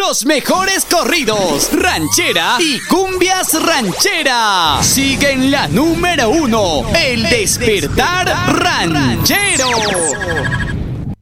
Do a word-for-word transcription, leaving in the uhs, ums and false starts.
Los mejores corridos, ranchera y cumbias ranchera. Sigue en la número uno, El Despertar Ranchero.